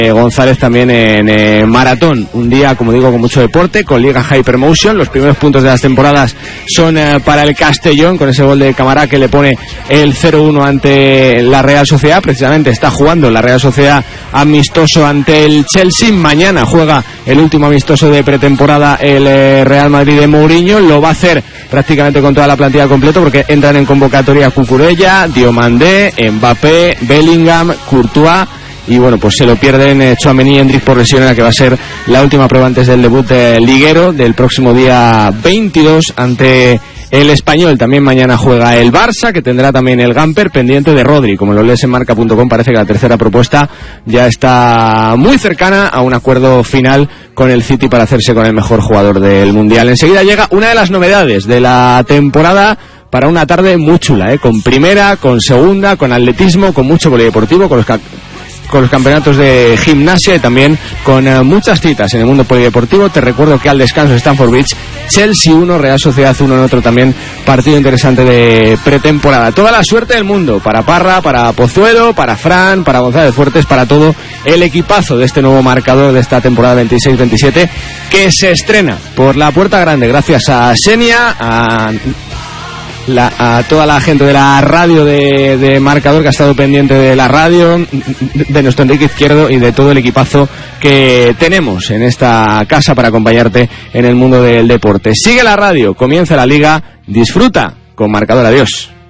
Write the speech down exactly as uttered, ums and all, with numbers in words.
González también en eh, maratón, un día, como digo, con mucho deporte, con Liga Hypermotion. Los primeros puntos de las temporadas son eh, para el Castellón, con ese gol de Camará que le pone el cero uno ante la Real Sociedad. Precisamente está jugando la Real Sociedad amistoso ante el Chelsea. Mañana juega el último amistoso de pretemporada el eh, Real Madrid de Mourinho. Lo va a hacer prácticamente con toda la plantilla completa, porque entran en convocatoria Cucurella, Diomandé, Mbappé, Bellingham, Courtois. Y bueno, pues se lo pierden eh, Tchouaméni y Endrick por lesión, en la que va a ser la última prueba antes del debut eh, liguero del próximo día veintidós ante el Español. También mañana juega el Barça, que tendrá también el Gamper pendiente de Rodri. Como lo lees en marca punto com, parece que la tercera propuesta ya está muy cercana a un acuerdo final con el City para hacerse con el mejor jugador del Mundial. Enseguida llega una de las novedades de la temporada, para una tarde muy chula, ¿eh? Con primera, con segunda, con atletismo, con mucho polideportivo, con los ca- con los campeonatos de gimnasia y también con uh, muchas citas en el mundo polideportivo. Te recuerdo que al descanso Stamford Bridge, Chelsea uno, Real Sociedad uno, en otro también partido interesante de pretemporada. Toda la suerte del mundo para Parra, para Pozuelo, para Fran, para González Fuertes, para todo el equipazo de este nuevo marcador de esta temporada veintiséis veintisiete, que se estrena por la puerta grande gracias a Xenia, a... La, a toda la gente de la radio de, de Marcador, que ha estado pendiente de la radio, de nuestro Enrique Izquierdo y de todo el equipazo que tenemos en esta casa para acompañarte en el mundo del deporte. Sigue la radio, comienza la liga, disfruta con Marcador. Adiós.